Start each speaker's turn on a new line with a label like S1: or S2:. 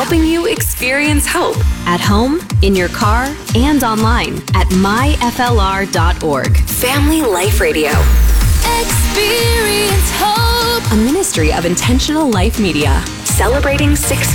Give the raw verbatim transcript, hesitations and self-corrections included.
S1: helping you experience hope at home, in your car, and online at my f l r dot org. Family Life Radio. Experience hope. A ministry of Intentional Life Media. Celebrating sixty